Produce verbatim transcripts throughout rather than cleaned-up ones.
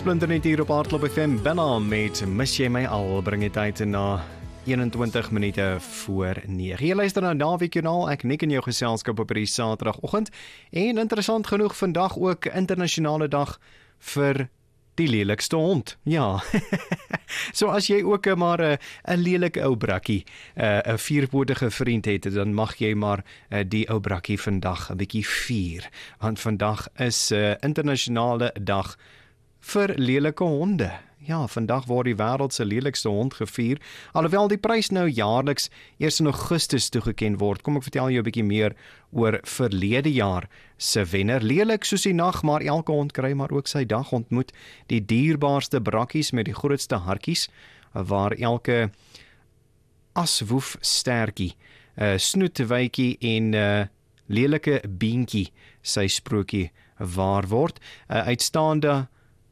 Splinternet hier op Hardloop F M, Benna met Mis jy my al, bring die tyd na eenentwintig minute voor nege. Jy luister na Naweek Journaal, ek nik in jou geselskap op die Saterdagoggend, en interessant genoeg vandag ook internasionale dag vir die lelikste hond. Ja, so as jy ook maar 'n uh, lelike ou brakkie, 'n uh, vierpotige vriend het, dan mag jy maar uh, die ou brakkie vandag 'n bietjie vier, want vandag is 'n uh, internasionale dag vir lelike honde. Ja, vandag word die wêreld se lelikste hond gevier, alhoewel die prys nou jaarliks eers in Augustus toegeken word. Kom ek vertel jou 'n bietjie meer oor verlede jaar se wenner. Lelik soos die nag, maar elke hond kry maar ook sy dag. Ontmoet die dierbaarste brakkies met die grootste hartjies, waar elke aswoef stertjie, uh, snoetwytjie en uh, lelike beentjie sy sprokie waar word. Uh, uitstaande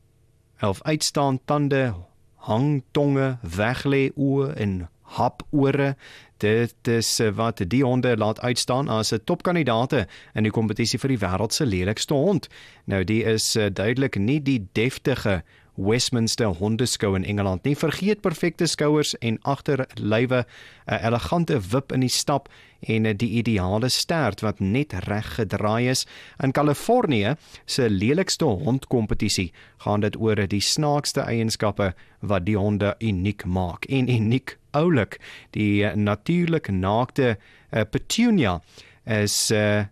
of uitstaan tande, hangtonge, weglê oë en hapore. Dit is wat die honde laat uitstaan as 'n topkandidate in die kompetisie vir die wêreld se lelikste hond. Nou, die is uh, duidelik nie die deftige Westminster hondeskou in Engeland nie. Vergeet perfekte skouers en agterlywe, 'n elegante wip in die stap en die ideale stert wat net reg gedraai is. In Kalifornië se lelikste hondkompetisie gaan dit oor die snaakste eienskappe wat die honde uniek maak. En uniek oulik, die natuurlik naakte uh, Petunia is 'n uh,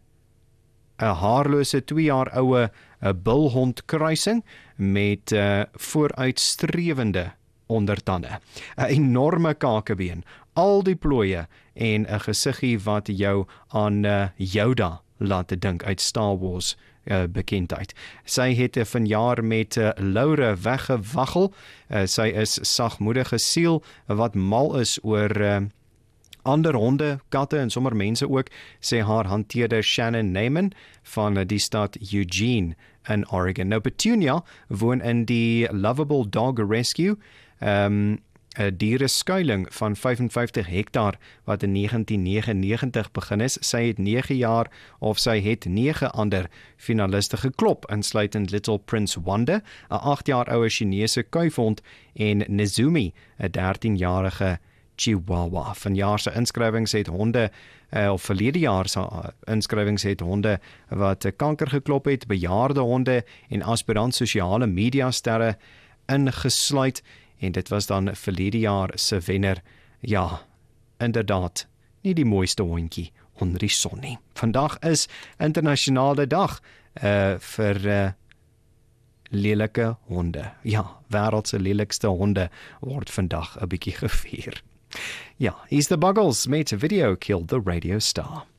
'n haarlose twee jaar oue 'n bulhond kruising met uh, vooruitstrewende ondertande, 'n enorme kakebeen, al die plooie en 'n gesiggie wat jou aan uh, Yoda laat dink uit Star Wars uh, bekendheid. Sy het uh, vanjaar met uh, Laure weggewaggel. Uh, sy is sagmoedige siel wat mal is oor uh, ander honde, katte en sommer mense ook, sê haar hanteerder Shannon Neyman van die stad Eugene in Oregon. Nou, Petunia woon in die Lovable Dog Rescue, um, 'n diereskuiling van vyf en vyftig hektaar wat in negentien negenennegentig begin is. Sy het nege jaar of sy het nege ander finaliste geklop, insluitend Little Prince Wanda, 'n agt jaar oue Chinese kuifhond, en Nezumi, 'n dertienjarige Chihuahua. Vanjaar se inskrywings het honde, uh, of verlede jaar se inskrywings het honde wat kanker geklop het, bejaarde honde en aspirant sosiale media sterre ingesluit, en dit was dan verlede jaar se wenner. Ja, inderdaad, nie die mooiste hondjie onder die son nie. Vandag is internasionale dag uh, vir uh, lelike honde. Ja, wêreld se lelikste honde word vandag 'n bietjie gevier. Ja, hier's the Buggles met Video Killed the Radio Star.